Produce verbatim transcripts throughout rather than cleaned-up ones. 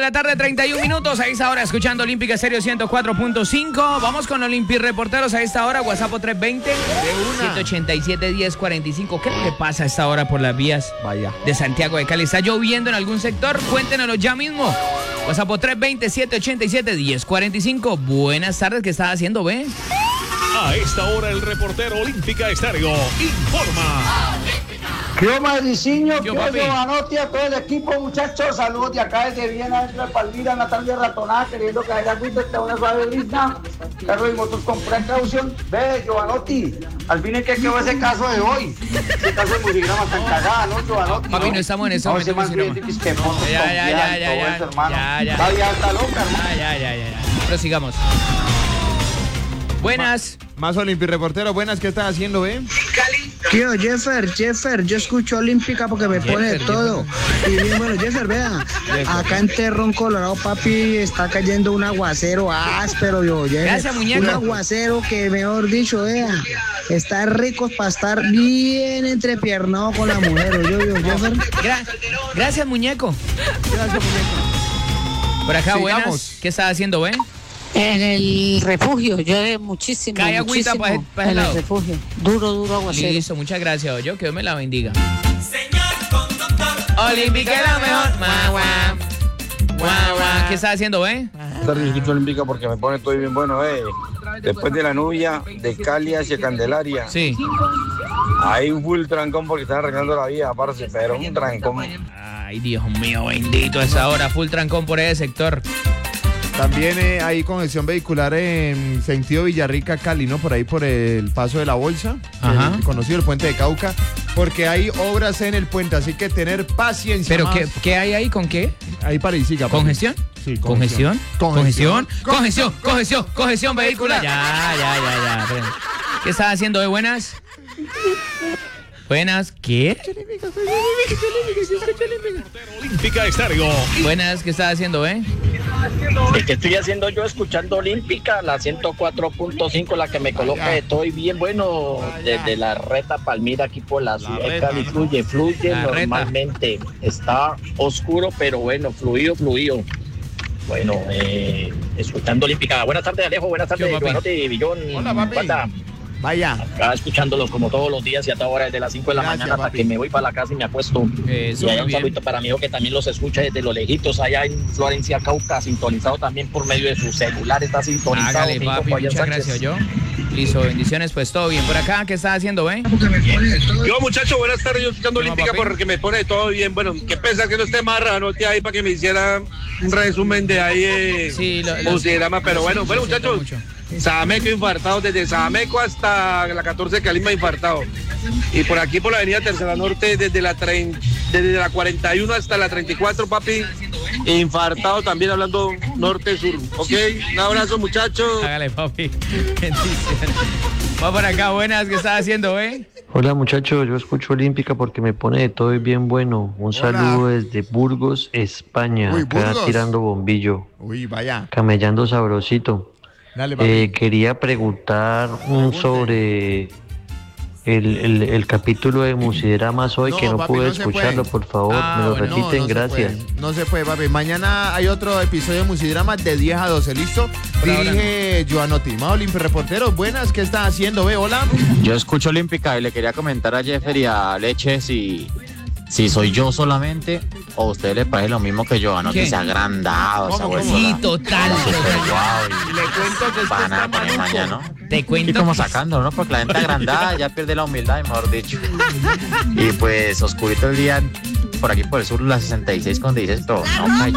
la tarde, treinta y un minutos. A esta hora, escuchando Olímpica Estéreo ciento cuatro punto cinco. Vamos con Olympi Reporteros a esta hora. WhatsApp tres veinte, ciento ochenta y siete, diez cuarenta y cinco. ¿Qué le pasa a esta hora por las vías Vaya. de Santiago de Cali? ¿Está lloviendo en algún sector? Cuéntenoslo ya mismo. WhatsApp tres veinte, ciento ochenta y siete, diez cuarenta y cinco. Buenas tardes, ¿qué estás haciendo, ve? A esta hora, el reportero Olímpica Estéreo informa. Yo, Madriciño, Yo, que papi. Giovanotti, a todo el equipo, muchachos, saludos de acá desde Viena, dentro de Palmira, Natalia Ratonada, queriendo que haya agüita, está una suave brisa, carros y motos con precaución. Ve, Giovanotti, al fin es que quedó ese caso de hoy, ese caso de Murigrama tan cagada, ¿no, Giovanotti? Papi, no estamos en ese No, momento, ese man Murigrama. cree que es que motos Ya, con ya, piedad ya, y ya, todo ya. eso, hermano. Ya, ya. Está ya, está loca, hermano. Ya, ya, ya, ya. Prosigamos. Buenas. Más Olympi Reportero, buenas, ¿qué estás haciendo, ve? Tío, Jeffer, Jeffer, yo escucho Olímpica porque me pone de Jeffer, todo. Y bien, bueno, Jeffer, vea, acá en Terrón, Colorado, papi, está cayendo un aguacero áspero, yo, Jeffer. Gracias, muñeco. Un aguacero que, mejor dicho, vea, está rico para estar bien entrepiernado con la mujer, yo, yo, Jeffer. Gra- Gracias, muñeco. Gracias, muñeco. Por acá, Sigamos. buenas. ¿Qué estás haciendo, ve? En el refugio, llueve muchísimo, Cae agüita muchísimo pa' ese- pa' ese en lado. el refugio. Duro, duro aguacero. Listo, muchas gracias. Yo, que Dios me la bendiga. Olímpica es la mejor. Guau, guau. Guau, guau. ¿Qué estás haciendo, ve? Tarde escucho Olímpica porque me pone todo bien bueno, eh. Después de la Nubia, de Cali hacia Candelaria, Sí. hay un full trancón porque están arreglando la vía, parce, pero un trancón. Ay, Dios mío, bendito a esa hora. Full trancón por ese sector. También eh, hay congestión vehicular en sentido Villarrica, Cali, ¿no? Por ahí por el paso de la Bolsa, Ajá. el conocido el puente de Cauca, porque hay obras en el puente, así que tener paciencia. ¿Pero más. qué, qué hay ahí? ¿Con qué? Ahí para Isiga, papi. ¿Congestión? Sí, ¿Congestión? Congestión. ¿Congestión? ¿Congestión? ¿Congestión? ¿Congestión vehicular? Ya, ya, ya, ya. Esperen. ¿Qué estás haciendo de buenas? Buenas, ¿qué? Olímpica Estéreo. Buenas, ¿qué estás haciendo, eh? El que estoy haciendo yo escuchando Olímpica, la ciento cuatro punto cinco, la que me coloca de todo y bien bueno, desde la Reta Palmira aquí por la ciudad de Cali, fluye, fluye La Reta. normalmente, está oscuro pero bueno, fluido, fluido. Bueno, eh, escuchando Olímpica. Buenas tardes, Alejo, buenas tardes, Yo, papi. Giovanotti, Villón, Hola, papi. Banda. Vaya. Acá escuchándolos como todos los días y a toda hora desde las cinco de la Gracias, mañana hasta papi. que me voy para la casa y me acuesto. Eso, y allá muy un bien. saludito para mi hijo que también los escucha desde los lejitos, allá en Florencia, Cauca, sintonizado también por medio de su celular, está sintonizado. Hágale, mi hijo papi, Fabián muchas Sánchez. gracias, yo. Listo, bendiciones, pues todo bien. Por acá, ¿qué estás haciendo, eh? Yo, muchacho, buenas tardes. Yo escuchando ¿Qué más, Olímpica papi? porque me pone todo bien. Bueno, qué pesa que no esté más Ranote ahí para que me hiciera un resumen de ahí, eh, Sí, lo- lo- Bucigrama, pero lo bueno, siento, bueno, lo siento muchachos. mucho. Sameco infartado, desde Sameco hasta la catorce de Calima infartado. Y por aquí por la avenida Tercera Norte, desde la, trein- desde la cuarenta y uno hasta la treinta y cuatro, papi, infartado también hablando norte-sur. Ok, un abrazo, muchachos. Hágale, papi. Bendiciones. Va por acá, buenas, ¿qué estás haciendo, eh? Hola muchachos, yo escucho Olímpica porque me pone de todo y bien bueno. Un Hola. saludo desde Burgos, España. Uy, Acá Burgos. tirando bombillo, Uy, vaya. camellando sabrosito. Dale, papi. Eh, quería preguntar mm, sobre el, el, el capítulo de Musidramas hoy, No, que no papi, pude no se escucharlo, puede. por favor, Ah, me lo bueno, repiten, no, no se gracias. puede, no se puede, papi. Mañana hay otro episodio de Musidrama de diez a doce, ¿listo? Por ahora Dirige Giovanotti. Más Olympi Reportero, buenas, ¿qué estás haciendo, ve? Hola. Yo escucho Olímpica y le quería comentar a Jeffer y a Leche si, si soy yo solamente o a usted le parece lo mismo que yo, ¿no? ¿Qué? Que se ha agrandado, se ha ¿Cómo, vuelto cómo? Sí, la- total. súper guau Y le cuento que y esto banana está también maluco. mañana, ¿no? Te Y cuento. como sacándolo, ¿no? Porque la gente agrandada ya pierde la humildad, mejor dicho. Y pues oscurito el día por aquí por el sur, la sesenta y seis con dieciséis, pero no cayó.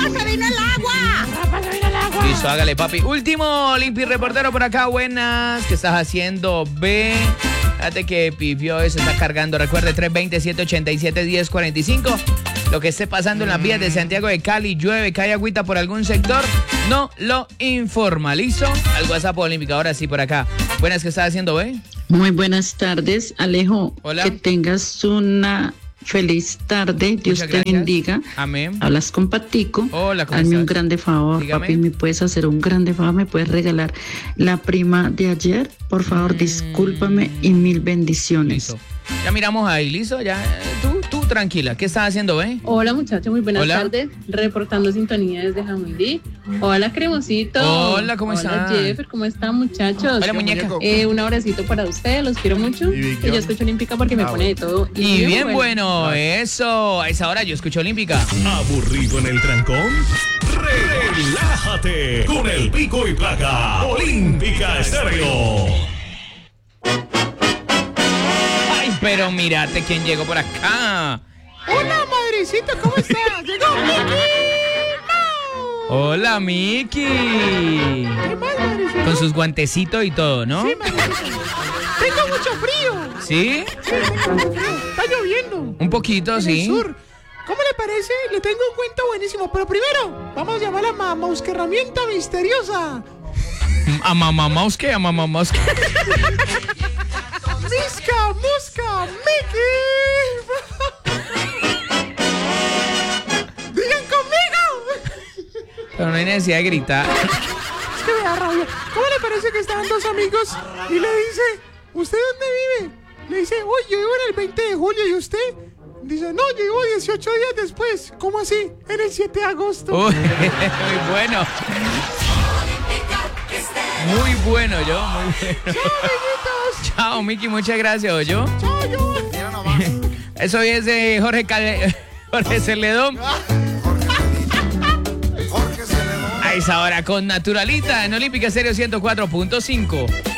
Listo, hágale, papi. Último Olympi Reportero por acá, buenas. ¿Qué estás haciendo? Ve. Fíjate que pifió eso, está cargando. Recuerde, tres veinte, siete ochenta y siete, diez cuarenta y cinco. Lo que esté pasando en las vías de Santiago de Cali, llueve, cae agüita por algún sector, no lo informa. ¿Listo? Al WhatsApp Olímpica, ahora sí por acá. Buenas, ¿qué estás haciendo, ve? Muy buenas tardes, Alejo. Hola. Que tengas una feliz tarde. Dios Muchas te gracias. bendiga. Amén. Hablas con Patico. Hola, ¿cómo Hazme un estás? grande favor, Dígame. papi. ¿Me puedes hacer un grande favor? ¿Me puedes regalar la prima de ayer? Por favor, Mm. discúlpame y mil bendiciones. Listo. Ya miramos ahí, listo. Ya, eh, tú, tú tranquila. ¿Qué estás haciendo, ve? Hola muchachos, muy buenas Hola. tardes. Reportando sintonía desde Jamundí. Hola Cremosito. Hola, ¿cómo Hola están? Jeffer, ¿cómo están muchachos? Hola, muñeca. Eh, un abracito para ustedes, los quiero mucho. Y yo escucho Olímpica porque me Ah, pone de todo. Y bien bueno, eso. A esa hora yo escucho Olímpica. ¿Aburrido en el trancón? Relájate con el pico y placa. Olímpica Estéreo. Ay, pero mírate quién llegó por acá. Hola, madrecita, ¿cómo estás? ¡Llegó Miki! Hola, Miki. ¿Qué más, madrecita? Con sus guantecitos y todo, ¿no? Sí, madrecita. Tengo mucho frío. ¿Sí? Sí, tengo mucho frío. Está lloviendo. Un poquito, En sí. el sur. ¿Cómo le parece? Le tengo un cuento buenísimo. Pero primero, vamos a llamar a la Mausque herramienta misteriosa. A mamá mouse que a mamá mouse que. ¡Misca, musca, Miki! ¡Digan conmigo! Pero no hay necesidad de gritar. Es que me da rabia. ¿Cómo le parece que estaban dos amigos y le dice, ¿usted dónde vive? Le dice, uy, yo vivo en el veinte de julio, ¿y usted? Dice, no, yo vivo dieciocho días después. ¿Cómo así? En el siete de agosto. Uy, muy bueno. Muy bueno, yo, muy bueno. Chao, amiguitos. Chao, Miki, muchas gracias, yo. Chao, yo. Eso es de Jorge Cal... Jorge Celedón. A esa hora con Naturalita en Olímpica Estéreo ciento cuatro punto cinco.